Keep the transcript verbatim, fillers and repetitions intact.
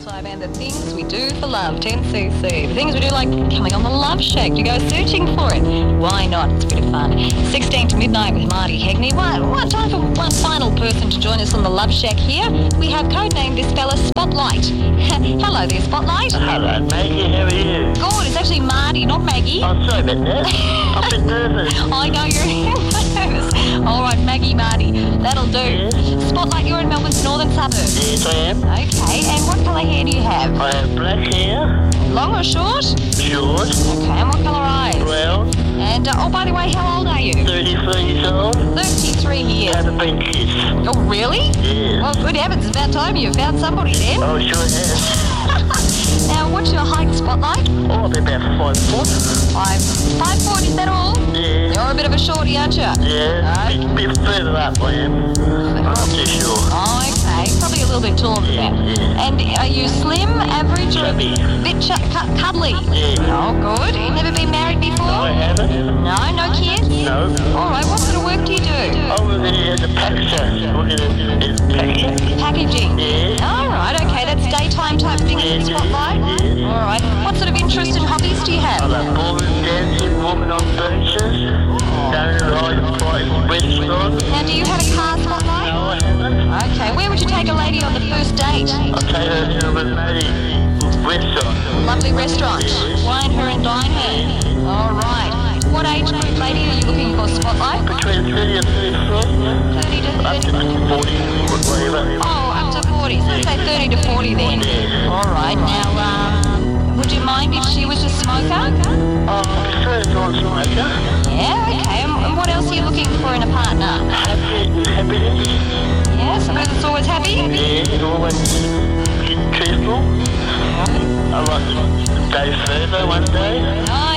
time and the things we do for love, ten C C. The things we do like coming on the Love Shack. You go searching for it. Why not? It's a bit of fun. sixteen to midnight with Marty Hegney. One, one time for one final person to join us on the Love Shack here. We have codenamed this fella Spotlight. Hello there, Spotlight. Hello, Maggie. How are you? Good. It's actually Marty, not Maggie. I'm sorry about that. I've been nervous. I know you're nervous. All right, Maggie, Marty. That'll do. Yes. Spotlight, you're in Melbourne's northern suburbs. Yes, I am. Okay, and what colour hair do you have? I have black hair, Long or short? short, Okay, and what colour eyes? brown, And, uh, oh, by the way, how old are you? thirty-three years old. thirty-three years. Haven't been kissed. Oh, really? Yes. Well, good heavens, it's about time you found somebody then. Oh, sure have. Now, what's your height, Spotlight? Oh, I'll be about five foot. Five, five foot, is that all? Yeah. You're a bit of a shorty, aren't you? Yeah. Bit, bit further up, I am. I'm not too sure. Oh, okay, probably a little bit taller than that. Yeah. And are you slim, average, or a Chubby. bit ch- cu- cuddly? Yeah. Oh, good. You never been married before? I haven't. No, no kids? No. All right, what sort of work do you do? I was there as a packer. Working as a packer. Packaging? Yeah. All right, okay, that's daytime type thing in the Spotlight? Yeah. All right. What sort of interests and hobbies do you I have? love ballroom dancing, walking on beaches, going to ride private restaurants. Now, do you have a car, Spotlight? No, I haven't. Okay, where would you take a lady on the first date? I'll take her to a lady restaurant. Lovely restaurant. Wine her and dine her. All right. What age group lady are you looking for, Spotlight? Between thirty and thirty-three. thirty to Up to thirty. forty, whatever. Oh, up to forty. So let's say thirty to forty then. Yeah. All right. Now, um, would you mind if she was a smoker? Oh, I prefer a non-smoker. Yeah, okay. And and what else are you looking for in a partner? Happy, happiness. Yeah, somebody that's always happy? Yeah, always truthful. I like to go further one day. Oh,